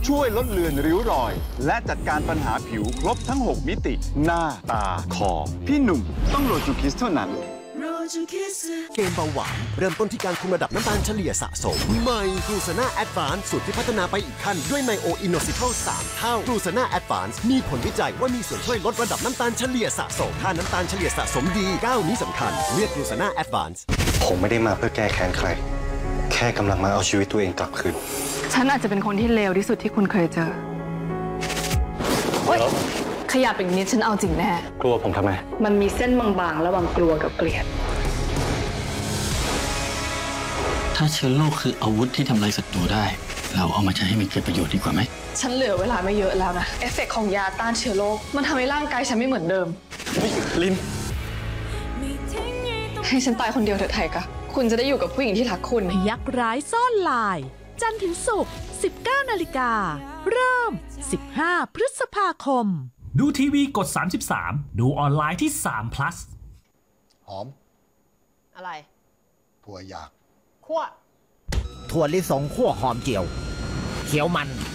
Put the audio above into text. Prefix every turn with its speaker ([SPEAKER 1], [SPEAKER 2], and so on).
[SPEAKER 1] ช่วยลดเลือนริ้วรอย และจัดการปัญหาผิวครบทั้ง 6 มิติ หน้า ตา คอ พี่หนุ่มต้องโรจูคิสเท่านั้น
[SPEAKER 2] เกมเบาหวานเริ่มต้นที่การคุมระดับน้ำตาลเฉลี่ยสะสมใหม่กลูซาน่าแอดวานซ์สูตรที่พัฒนาไปอีกขั้นด้วยไนโออินโนซิทัล3 เท่ากลูซาน่าแอดวานซ์มีผลวิจัยว่ามีส่วนช่วยลดระดับน้ำตาลเฉลี่ยสะสมถ้าน้ำตาลเฉลี่ยสะสมดีก้าวนี้สำคัญเลือกกลูซาน่าแอดวานซ์
[SPEAKER 3] ผมไม่ได้มาเพื่อแก้แค้นใคร แค่กำลังมาเอาชีวิตตัวเองกลับคืน
[SPEAKER 4] ฉันอาจจะเป็นคนที่เลวที่สุดที่คุณเคยเจอโอ๊ยขยับอย่างนี้ฉันเอาจริงแน่
[SPEAKER 3] กลัวผมทำไม
[SPEAKER 4] มันมีเส้นบางๆระหว่างกลัวกับเกลียด
[SPEAKER 5] ถ้าเชื้อโรคคืออาวุธที่ทำลายศัตรูได้ เราเอามาใช้ให้มันเกิดประโยชน์ดีกว่าไหม
[SPEAKER 4] ฉันเหลือเวลาไม่เยอะแล้วนะ เอฟเฟกต์ของยาต้านเชื้อโรคมันทำให้ร่างกายฉันไม่เหมือนเดิม
[SPEAKER 3] ลิน
[SPEAKER 4] ให้ฉันตายคนเดียวเถอะไทยกะคุณจะได้อยู่กับผู้หญิงที่รักคุณ
[SPEAKER 6] ยักษ์ร้ายซ่อนลาย จันทร์ถึงศุกร์ 19 นาฬิกา เริ่ม 15 พฤษภาคม
[SPEAKER 7] ดูทีวีกด 33 ดูออนไลน์ที่3 plus
[SPEAKER 8] หอม
[SPEAKER 9] อะไร
[SPEAKER 8] ถั่วอยาก
[SPEAKER 9] ขั้ว
[SPEAKER 10] ถั่วลิสงคั่วหอมเจียว เขียวมัน